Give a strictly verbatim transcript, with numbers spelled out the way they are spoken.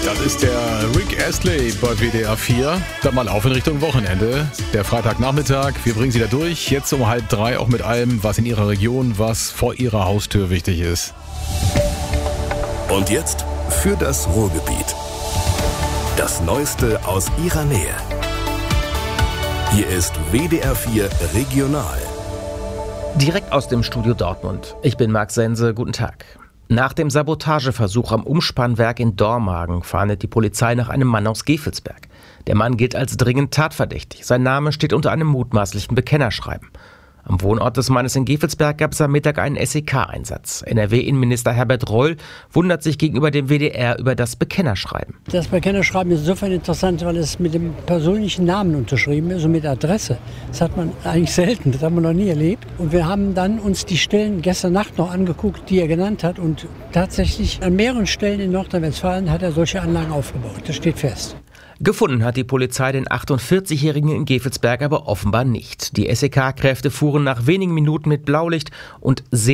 Das ist der Rick Astley bei W D R vier. Dann mal auf in Richtung Wochenende. Der Freitagnachmittag, wir bringen Sie da durch. Jetzt um halb drei, auch mit allem, was in Ihrer Region, was vor Ihrer Haustür wichtig ist. Und jetzt für das Ruhrgebiet. Das Neueste aus Ihrer Nähe. Hier ist W D R vier Regional. Direkt aus dem Studio Dortmund. Ich bin Marc Sense, guten Tag. Nach dem Sabotageversuch am Umspannwerk in Dormagen fahndet die Polizei nach einem Mann aus Gevelsberg. Der Mann gilt als dringend tatverdächtig. Sein Name steht unter einem mutmaßlichen Bekennerschreiben. Am Wohnort des Mannes in Gevelsberg gab es am Mittag einen S E K-Einsatz. N R W-Innenminister Herbert Reul wundert sich gegenüber dem W D R über das Bekennerschreiben. Das Bekennerschreiben ist insofern interessant, weil es mit dem persönlichen Namen unterschrieben ist und mit Adresse. Das hat man eigentlich selten, das haben wir noch nie erlebt. Und wir haben dann uns die Stellen gestern Nacht noch angeguckt, die er genannt hat. Und tatsächlich an mehreren Stellen in Nordrhein-Westfalen hat er solche Anlagen aufgebaut. Das steht fest. Gefunden hat die Polizei den achtundvierzigjährigen in Gevelsberg aber offenbar nicht. Die S E K-Kräfte fuhren nach wenigen Minuten mit Blaulicht und sehr